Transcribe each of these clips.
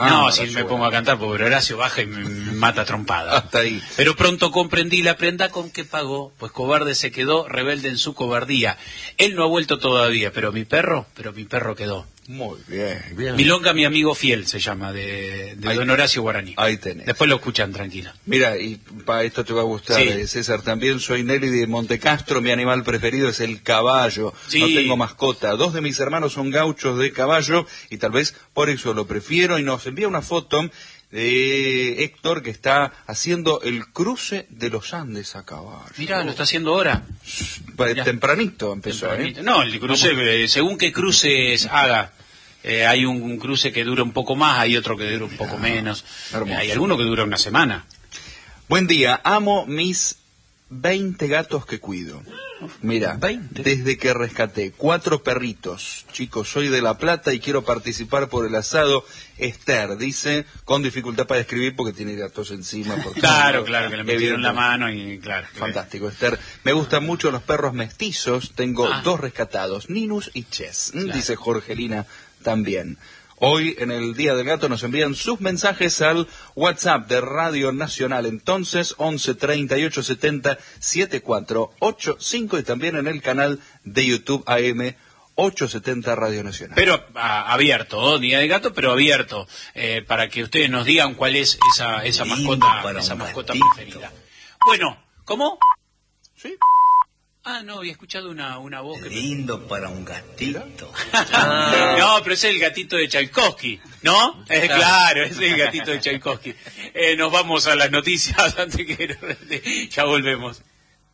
No, si me pongo a cantar, porque Horacio baja y me mata trompada. Hasta ahí. Pero pronto comprendí la prenda con que pagó, pues cobarde se quedó, rebelde en su cobardía. Él no ha vuelto todavía, pero mi perro quedó. Muy bien, bien. Milonga, mi amigo fiel, se llama, de don Horacio Guaraní. Ahí tenés. Después lo escuchan tranquilo. Mira, y para esto te va a gustar, Sí. César, también soy Nelly de Montecastro, mi animal preferido es el caballo. Sí. No tengo mascota. 2 de mis hermanos son gauchos de caballo y tal vez por eso lo prefiero. Y nos envía una foto de Héctor que está haciendo el cruce de los Andes a caballo. Mirá, lo está haciendo ahora. Mirá. Tempranito empezó, Tempranito. No, el cruce, según qué cruces haga. Hay un cruce que dura un poco más, hay otro que dura un poco menos. Hay alguno que dura una semana. Buen día, amo mis 20 gatos que cuido. Mira, 20. Desde que rescaté 4 perritos. Chicos, soy de La Plata y quiero participar por el asado. Esther dice, con dificultad para escribir porque tiene gatos encima. Claro, que le metieron la mano y claro. Fantástico, Esther. Me gustan mucho los perros mestizos. Tengo 2 rescatados, Ninus y Chess. Claro. Dice Jorgelina también. Hoy, en el Día del Gato, nos envían sus mensajes al WhatsApp de Radio Nacional. Entonces, 11 38 70 7485 y también en el canal de YouTube AM 870 Radio Nacional. Pero abierto, Día del Gato, pero abierto, para que ustedes nos digan cuál es esa mascota preferida. Bueno, ¿cómo? ¿Sí? Ah, no, había escuchado una voz. Lindo para un gatito. No, pero es el gatito de Tchaikovsky, ¿no? Claro, es el gatito de Tchaikovsky. Nos vamos a las noticias antes que ya volvemos.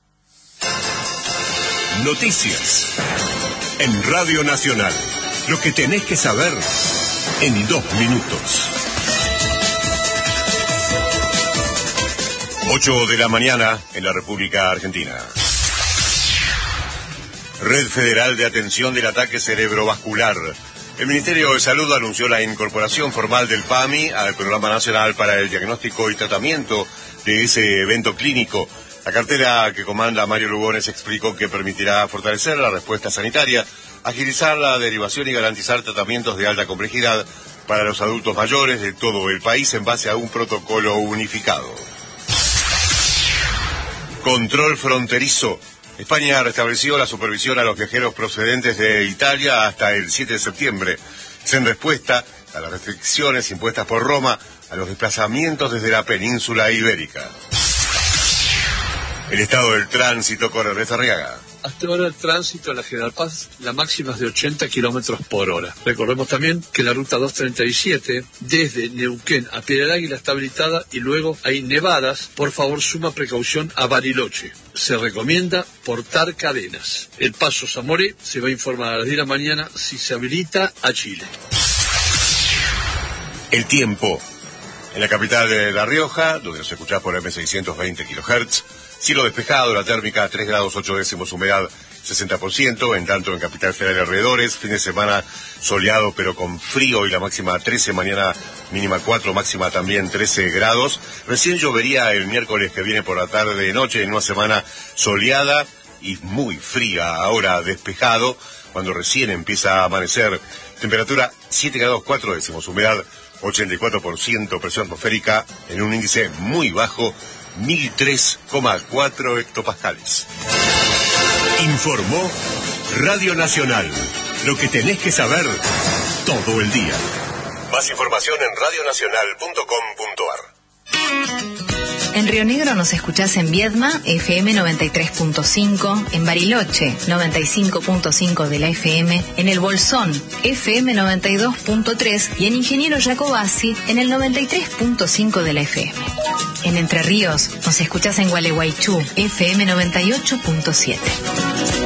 Noticias en Radio Nacional. Lo que tenés que saber en 2 minutos. 8 de la mañana en la República Argentina. Red Federal de Atención del Ataque Cerebrovascular. El Ministerio de Salud anunció la incorporación formal del PAMI al Programa Nacional para el Diagnóstico y Tratamiento de ese evento clínico. La cartera que comanda Mario Lugones explicó que permitirá fortalecer la respuesta sanitaria, agilizar la derivación y garantizar tratamientos de alta complejidad para los adultos mayores de todo el país en base a un protocolo unificado. Control fronterizo. España restableció la supervisión a los viajeros procedentes de Italia hasta el 7 de septiembre. Es en respuesta a las restricciones impuestas por Roma a los desplazamientos desde la península ibérica. El estado del tránsito con Ernesto Arriaga. Hasta ahora el tránsito en la General Paz, la máxima es de 80 kilómetros por hora. Recordemos también que la ruta 237, desde Neuquén a Piedra del Águila, está habilitada y luego hay nevadas. Por favor, suma precaución a Bariloche. Se recomienda portar cadenas. El paso Zamoré se va a informar a las 10 de la mañana si se habilita a Chile. El tiempo. En la capital de La Rioja, donde nos escuchás por M620 kHz, cielo despejado, la térmica 3 grados 8 décimos, humedad 60%, en tanto en Capital Federal y alrededores, fin de semana soleado pero con frío y la máxima 13, mañana mínima 4, máxima también 13 grados. Recién llovería el miércoles que viene por la tarde y noche, en una semana soleada y muy fría, ahora despejado, cuando recién empieza a amanecer. Temperatura 7 grados 4 décimos, humedad 84%, presión atmosférica en un índice muy bajo, 1003,4 hectopascales. Informó Radio Nacional. Lo que tenés que saber todo el día. Más información en radionacional.com.ar. En Río Negro nos escuchás en Viedma, FM 93.5, en Bariloche, 95.5 de la FM, en El Bolsón, FM 92.3 y en Ingeniero Jacobasi, en el 93.5 de la FM. En Entre Ríos nos escuchás en Gualeguaychú, FM 98.7.